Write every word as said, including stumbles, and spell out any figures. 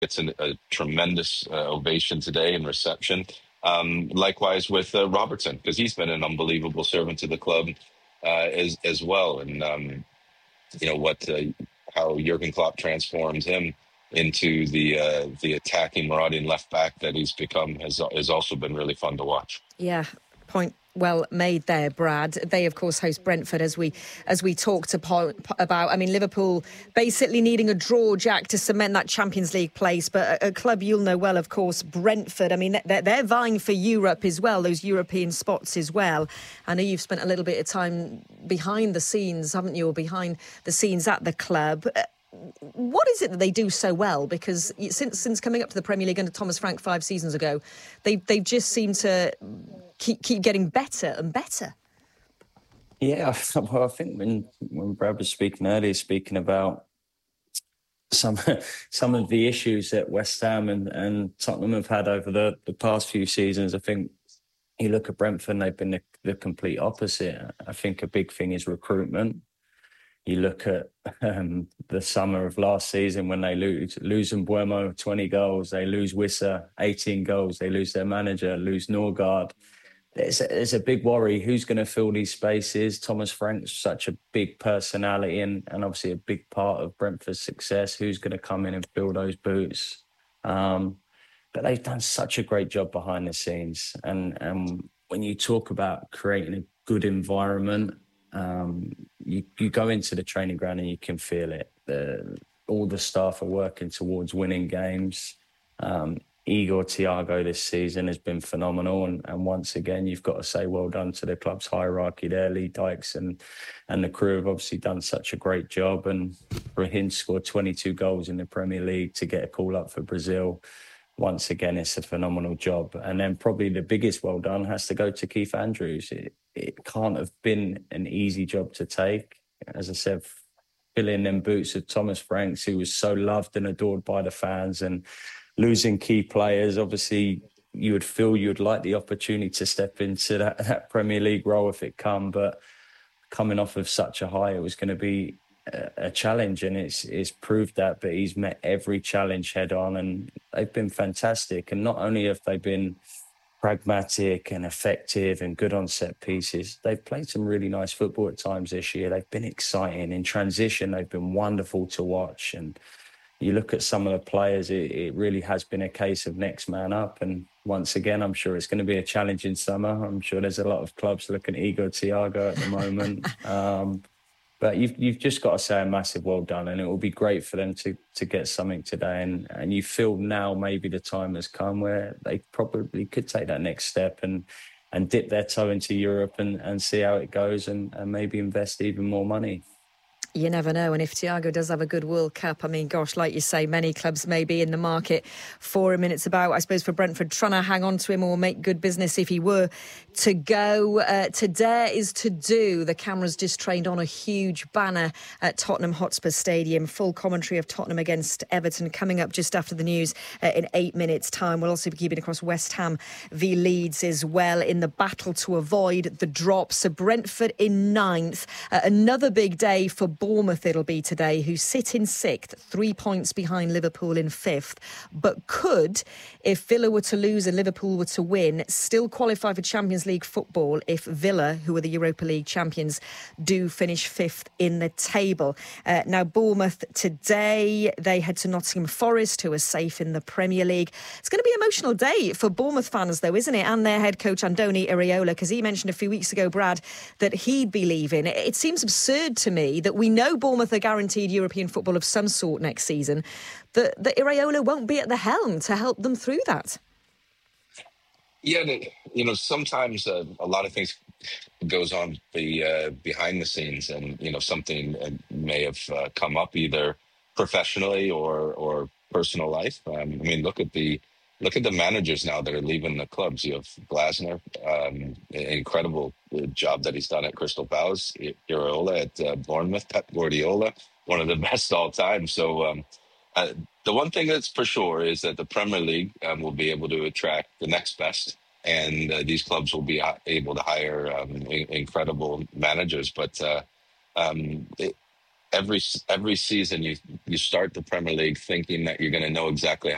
gets an, a tremendous uh, ovation today and reception. Um, likewise with uh, Robertson, because he's been an unbelievable servant to the club uh, as as well. And um, you know what, uh, how Jurgen Klopp transformed him into the uh, the attacking, marauding left back that he's become has has also been really fun to watch. Yeah, point well made there, Brad. They, of course, host Brentford, as we as we talked about. I mean, Liverpool basically needing a draw, Jack, to cement that Champions League place. But a, a club you'll know well, of course, Brentford. I mean, they're, they're vying for Europe as well, those European spots as well. I know you've spent a little bit of time behind the scenes, haven't you, or behind the scenes at the club. What is it that they do so well? Because since since coming up to the Premier League under Thomas Frank five seasons ago, they they've just seemed to keep keep getting better and better. Yeah, well, I think when when Brad was speaking earlier, speaking about some some of the issues that West Ham and, and Tottenham have had over the, the past few seasons, I think you look at Brentford and they've been the, the complete opposite. I think a big thing is recruitment. You look at um, the summer of last season when they lose, lose Mbeumo, twenty goals, they lose Wissa, eighteen goals, they lose their manager, lose Norgard. There's a, there's a big worry. Who's going to fill these spaces? Thomas Frank's such a big personality and, and obviously a big part of Brentford's success. Who's going to come in and fill those boots? Um, but they've done such a great job behind the scenes. And, and when you talk about creating a good environment, Um, you, you go into the training ground and you can feel it. The, all the staff are working towards winning games. Um, Igor Thiago this season has been phenomenal. And, and once again, you've got to say well done to the club's hierarchy there. Lee Dykes and, and the crew have obviously done such a great job. And for him to score twenty-two goals in the Premier League to get a call up for Brazil, once again, it's a phenomenal job. And then probably the biggest well done has to go to Keith Andrews. It, it can't have been an easy job to take. As I said, filling them boots of Thomas Franks, who was so loved and adored by the fans, and losing key players. Obviously, you would feel you'd like the opportunity to step into that, that Premier League role if it come, but coming off of such a high, it was going to be a, a challenge, and it's it's proved that. But he's met every challenge head on, and they've been fantastic. And not only have they been pragmatic and effective and good on set pieces, they've played some really nice football at times this year. They've been exciting. In transition, they've been wonderful to watch. And you look at some of the players, it, it really has been a case of next man up. And once again, I'm sure it's going to be a challenging summer. I'm sure there's a lot of clubs looking at Igor Thiago at the moment. um, But you've you've just got to say a massive well done, and it will be great for them to to get something today. And and you feel now maybe the time has come where they probably could take that next step and and dip their toe into Europe and, and see how it goes, and, and maybe invest even more money. You never know. And if Thiago does have a good World Cup, I mean, gosh, like you say, many clubs may be in the market for him. And it's about, I suppose, for Brentford, trying to hang on to him or make good business if he were to go. Uh, to dare is to do. The cameras just trained on a huge banner at Tottenham Hotspur Stadium. Full commentary of Tottenham against Everton coming up just after the news uh, in eight minutes' time. We'll also be keeping across West Ham v Leeds as well in the battle to avoid the drop. So Brentford in ninth. Uh, another big day for Bournemouth it'll be today, who sit in sixth, three points behind Liverpool in fifth, but could, if Villa were to lose and Liverpool were to win, still qualify for Champions League football if Villa, who are the Europa League champions, do finish fifth in the table. Uh, now, Bournemouth today, they head to Nottingham Forest, who are safe in the Premier League. It's going to be an emotional day for Bournemouth fans, though, isn't it? And their head coach, Andoni Iraola, because he mentioned a few weeks ago, Brad, that he'd be leaving. It seems absurd to me that we know Bournemouth are guaranteed European football of some sort next season, that, that Iraola won't be at the helm to help them through that. Yeah, you know, sometimes uh, a lot of things goes on the uh, behind the scenes, and you know, something uh, may have uh, come up either professionally or or personal life. Um, I mean, look at the look at the managers now that are leaving the clubs. You have Glasner, um, incredible job that he's done at Crystal Palace. Iraola at uh, Bournemouth. Pep Guardiola, one of the best all time. So. Um, Uh, the one thing that's for sure is that the Premier League um, will be able to attract the next best, and uh, these clubs will be uh, able to hire um, I- incredible managers. But uh, um, it, every every season, you you start the Premier League thinking that you're going to know exactly